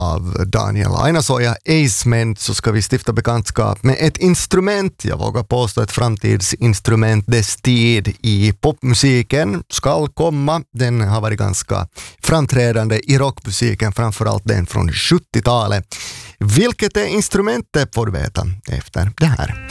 av Daniel Ainasoja Aceman så ska vi stifta bekantskap med ett instrument. Jag vågar påstå ett framtidsinstrument. Dess tid i popmusiken ska komma. Den har varit ganska framträdande i rockmusiken, framförallt den från 70-talet. Vilket är instrumentet får du veta efter det här.